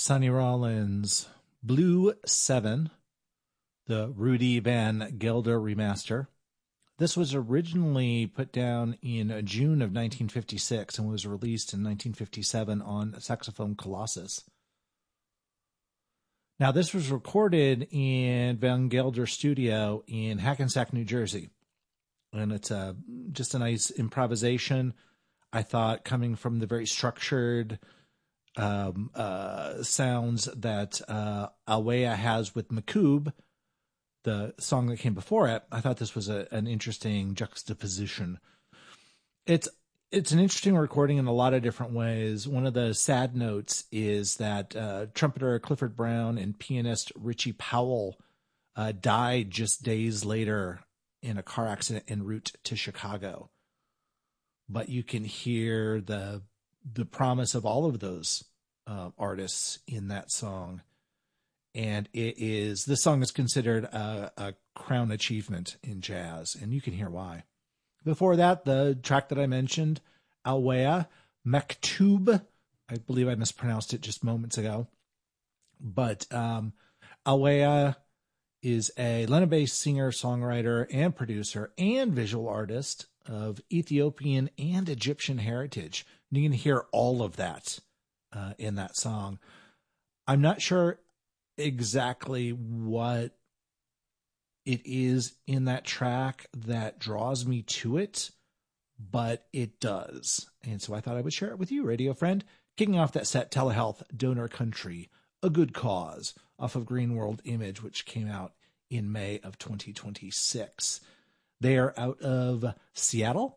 Sonny Rollins, Blue 7, the Rudy Van Gelder remaster. This was originally put down in June of 1956 and was released in 1957 on Saxophone Colossus. Now, this was recorded in Van Gelder Studio in Hackensack, New Jersey. And it's just a nice improvisation, I thought, coming from the very structured sounds that Alwea has with Makoob, the song that came before it. I thought this was an interesting juxtaposition. It's an interesting recording in a lot of different ways. One of the sad notes is that trumpeter Clifford Brown and pianist Richie Powell died just days later in a car accident en route to Chicago. But you can hear the promise of all of those artists in that song. And this song is considered a crown achievement in jazz, and you can hear why. Before that, the track that I mentioned, Alwea, Maktub, I believe I mispronounced it just moments ago. But Alwea is a Lebanese singer, songwriter, and producer, and visual artist of Ethiopian and Egyptian heritage. And you can hear all of that in that song. I'm not sure exactly what it is in that track that draws me to it, but it does. And so I thought I would share it with you, radio friend. Kicking off that set, Telehealth, Donor Country, A Good Cause, off of Green World Image, which came out in May of 2026. They are out of Seattle,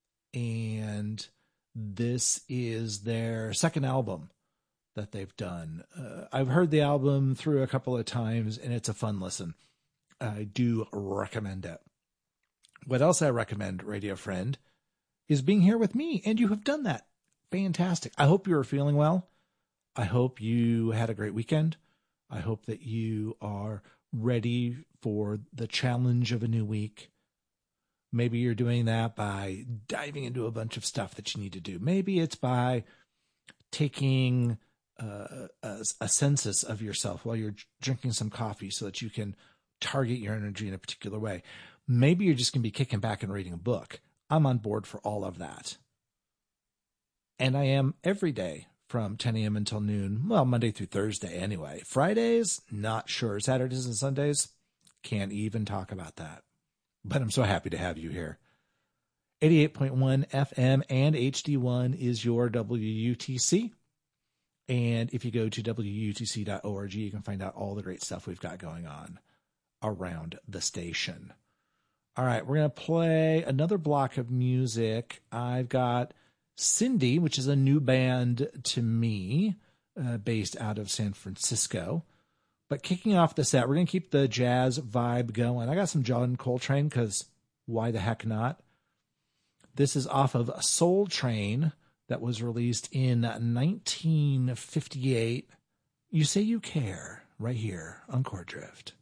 and this is their second album that they've done. I've heard the album through a couple of times, and it's a fun listen. I do recommend it. What else I recommend, radio friend, is being here with me, and you have done that. Fantastic. I hope you are feeling well. I hope you had a great weekend. I hope that you are ready for the challenge of a new week. Maybe you're doing that by diving into a bunch of stuff that you need to do. Maybe it's by taking a census of yourself while you're drinking some coffee so that you can target your energy in a particular way. Maybe you're just going to be kicking back and reading a book. I'm on board for all of that. And I am every day from 10 a.m. until noon. Well, Monday through Thursday anyway. Fridays, not sure. Saturdays and Sundays, can't even talk about that. But I'm so happy to have you here. 88.1 FM and HD1 is your WUTC. And if you go to WUTC.org, you can find out all the great stuff we've got going on around the station. All right, we're going to play another block of music. I've got Cindy, which is a new band to me, based out of San Francisco. But kicking off the set, we're going to keep the jazz vibe going. I got some John Coltrane, because why the heck not? This is off of Soul Train that was released in 1958. You Say You Care, right here on Chord Drift.